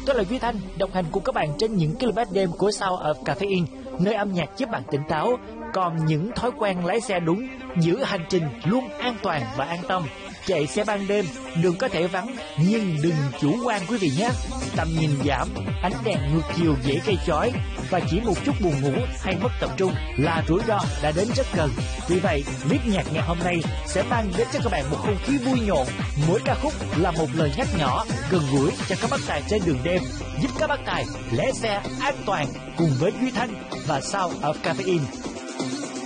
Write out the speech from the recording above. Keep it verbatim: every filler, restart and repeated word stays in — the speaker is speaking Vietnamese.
tôi là Duy Thanh, đồng hành cùng các bạn trên những km đêm của Sound of Caffeine, nơi âm nhạc giúp bạn tỉnh táo. Còn những thói quen lái xe đúng, giữ hành trình luôn an toàn và an tâm. Chạy xe ban đêm, đường có thể vắng, nhưng đừng chủ quan quý vị nhé. Tầm nhìn giảm, ánh đèn ngược chiều dễ gây chói, và chỉ một chút buồn ngủ hay mất tập trung là rủi ro đã đến rất gần. Vì vậy, clip nhạc ngày hôm nay sẽ mang đến cho các bạn một không khí vui nhộn. Mỗi ca khúc là một lời nhắc nhỏ, gần gũi cho các bác tài trên đường đêm, giúp các bác tài lái xe an toàn cùng với Duy Thanh và Sound of Caffeine.